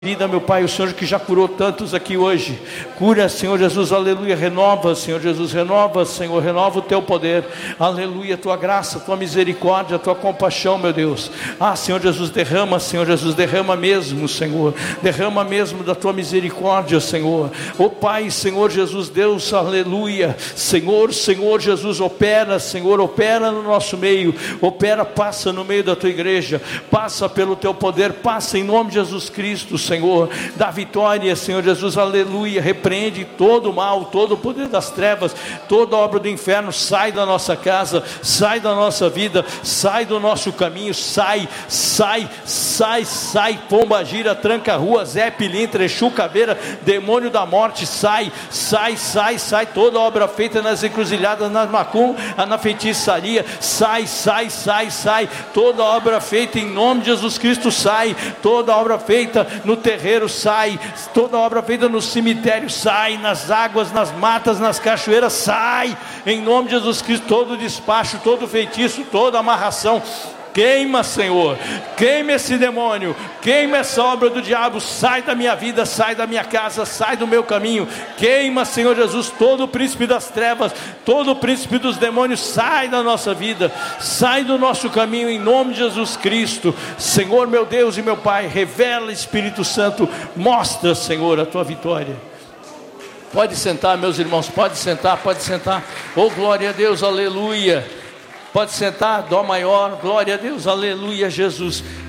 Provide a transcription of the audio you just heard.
Vida, meu Pai, o Senhor que já curou tantos aqui hoje, cura, Senhor Jesus, aleluia, renova, Senhor Jesus, renova, Senhor, renova o teu poder, aleluia, tua graça, tua misericórdia, tua compaixão, meu Deus. Senhor Jesus, derrama, Senhor Jesus, derrama mesmo, Senhor, derrama mesmo da tua misericórdia, Senhor. Pai, Senhor Jesus, Deus, aleluia, Senhor Jesus, opera, Senhor, opera no nosso meio, opera, passa no meio da tua igreja, passa pelo teu poder, passa em nome de Jesus Cristo, Senhor, dá vitória, Senhor Jesus, aleluia, repreende todo o mal, todo o poder das trevas, toda obra do inferno, sai da nossa casa, sai da nossa vida, sai do nosso caminho, sai, pomba gira, tranca rua, Zé Pilintra, Exu Caveira, demônio da morte, sai, toda obra feita nas encruzilhadas, nas macum, na feitiçaria, sai, toda obra feita em nome de Jesus Cristo, sai, toda obra feita no terreiro, sai, toda obra feita no cemitério, sai, nas águas, nas matas, nas cachoeiras, sai, em nome de Jesus Cristo, todo despacho, todo feitiço, toda amarração, queima, Senhor, queima esse demônio, queima essa obra do diabo, sai da minha vida, sai da minha casa, sai do meu caminho, queima, Senhor Jesus, todo o príncipe das trevas, todo o príncipe dos demônios, sai da nossa vida, sai do nosso caminho, em nome de Jesus Cristo. Senhor, meu Deus e meu Pai, revela, Espírito Santo, mostra, Senhor, a tua vitória. Pode sentar, meus irmãos, pode sentar, oh glória a Deus, aleluia. Pode sentar, dó maior, glória a Deus, aleluia, Jesus.